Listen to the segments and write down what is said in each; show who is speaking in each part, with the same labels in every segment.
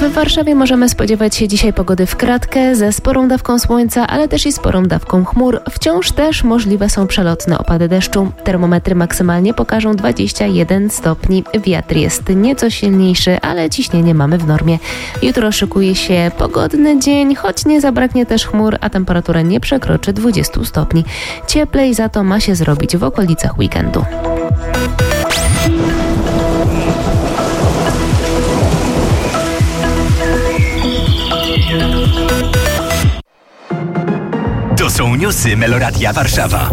Speaker 1: W Warszawie możemy spodziewać się dzisiaj pogody w kratkę ze sporą dawką słońca, ale też i sporą dawką chmur. Wciąż też możliwe są przelotne opady deszczu. Termometry maksymalnie pokażą 21 stopni. Wiatr jest nieco silniejszy, ale ciśnienie mamy w normie. Jutro szykuje się pogodny dzień, choć nie zabraknie też chmur, a temperatura nie przekroczy 20 stopni. Cieplej za to ma się zrobić w okolicach weekendu.
Speaker 2: To są newsy Meloradia Warszawa.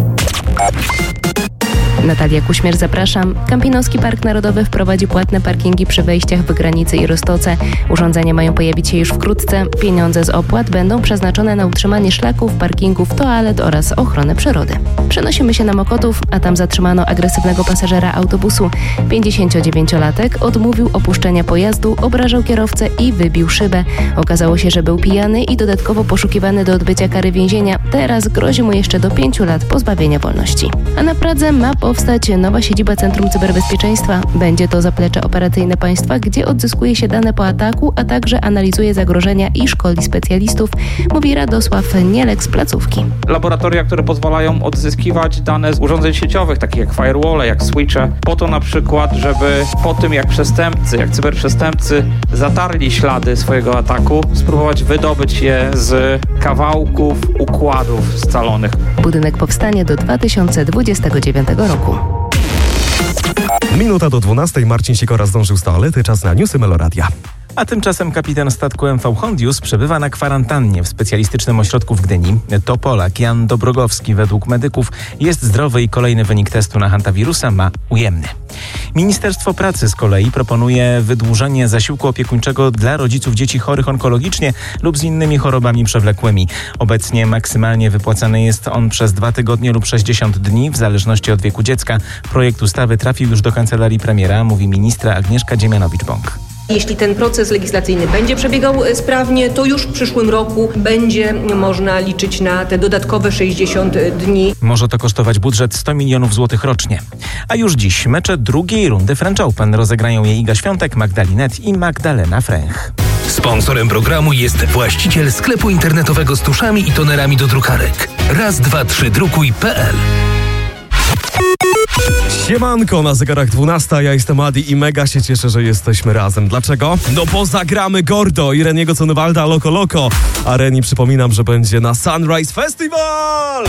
Speaker 1: Natalia Kuśmierz, zapraszam. Kampinoski Park Narodowy wprowadzi płatne parkingi przy wejściach w Granicy i Roztoce. Urządzenia mają pojawić się już wkrótce. Pieniądze z opłat będą przeznaczone na utrzymanie szlaków, parkingów, toalet oraz ochronę przyrody. Przenosimy się na Mokotów, a tam zatrzymano agresywnego pasażera autobusu. 59-latek odmówił opuszczenia pojazdu, obrażał kierowcę i wybił szybę. Okazało się, że był pijany i dodatkowo poszukiwany do odbycia kary więzienia. Teraz grozi mu jeszcze do 5 lat pozbawienia wolności. A na Pradze ma powstać nowa siedziba Centrum Cyberbezpieczeństwa. Będzie to zaplecze operacyjne państwa, gdzie odzyskuje się dane po ataku, a także analizuje zagrożenia i szkoli specjalistów, mówi Radosław Nielek z placówki.
Speaker 3: Laboratoria, które pozwalają odzyskiwać dane z urządzeń sieciowych, takich jak firewall, jak switche, po to na przykład, żeby po tym jak cyberprzestępcy zatarli ślady swojego ataku, spróbować wydobyć je z kawałków układów scalonych.
Speaker 1: Budynek powstanie do 2029 roku.
Speaker 4: Minuta do 12. Marcin Sikora zdążył z toalety. Czas na newsy Meloradia.
Speaker 5: A tymczasem kapitan statku MV Hondius przebywa na kwarantannie w specjalistycznym ośrodku w Gdyni. To Polak Jan Dobrogowski według medyków jest zdrowy i kolejny wynik testu na hantawirusa ma ujemny. Ministerstwo Pracy z kolei proponuje wydłużenie zasiłku opiekuńczego dla rodziców dzieci chorych onkologicznie lub z innymi chorobami przewlekłymi. Obecnie maksymalnie wypłacany jest on przez 2 tygodnie lub 60 dni w zależności od wieku dziecka. Projekt ustawy trafił już do kancelarii premiera, mówi ministra Agnieszka Dziemianowicz-Bąk.
Speaker 6: Jeśli ten proces legislacyjny będzie przebiegał sprawnie, to już w przyszłym roku będzie można liczyć na te dodatkowe 60 dni.
Speaker 5: Może to kosztować budżet 100 milionów złotych rocznie. A już dziś mecze drugiej rundy French Open rozegrają je Iga Świątek, Magdalinet i Magdalena Fręch.
Speaker 2: Sponsorem programu jest właściciel sklepu internetowego z tuszami i tonerami do drukarek. raz232.pl.
Speaker 4: Siemanko, na zegarach 12, ja jestem Adi i mega się cieszę, że jesteśmy razem. Dlaczego? No bo zagramy Gordo i Reniego Conowalda Loco Loco. A Reni przypominam, że będzie na Sunrise Festival!